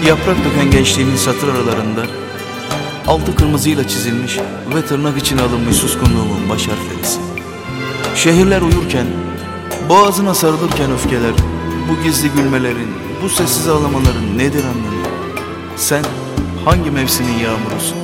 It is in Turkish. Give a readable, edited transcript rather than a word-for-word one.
Yaprak döken gençliğimin satır aralarında altı kırmızıyla çizilmiş ve tırnak içine alınmış suskunluğumun baş harflerisin. Şehirler uyurken, boğazına sarılırken öfkeler, bu gizli gülmelerin, bu sessiz ağlamaların nedir anlamı? Sen hangi mevsimin yağmurusun?